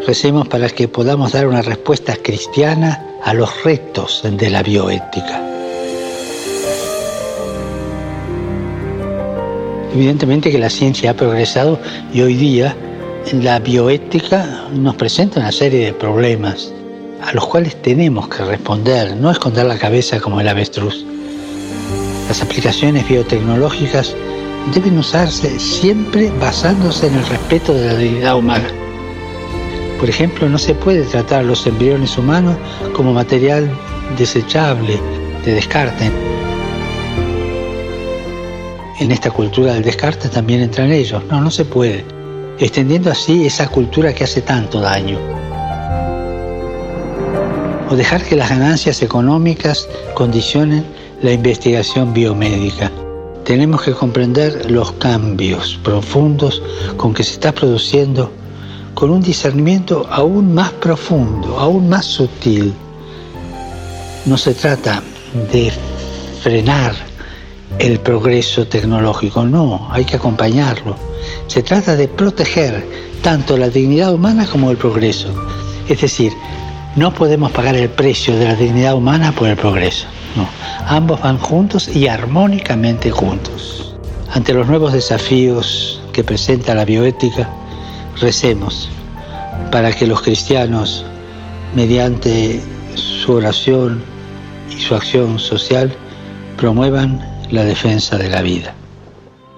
Recemos para que podamos dar una respuesta cristiana a los retos de la bioética. Evidentemente que la ciencia ha progresado y hoy día la bioética nos presenta una serie de problemas a los cuales tenemos que responder, no esconder la cabeza como el avestruz. Las aplicaciones biotecnológicas deben usarse siempre basándose en el respeto de la dignidad humana. Por ejemplo, no se puede tratar a los embriones humanos como material desechable, de descarte. En esta cultura del descarte también entran ellos. No se puede, extendiendo así esa cultura que hace tanto daño. O dejar que las ganancias económicas condicionen la investigación biomédica. Tenemos que comprender los cambios profundos con que se está produciendo, con un discernimiento aún más profundo, aún más sutil. No se trata de frenar el progreso tecnológico, no, hay que acompañarlo. Se trata de proteger tanto la dignidad humana como el progreso. Es decir, no podemos pagar el precio de la dignidad humana por el progreso. No, ambos van juntos y armónicamente juntos. Ante los nuevos desafíos que presenta la bioética, recemos para que los cristianos, mediante su oración y su acción social, promuevan la defensa de la vida.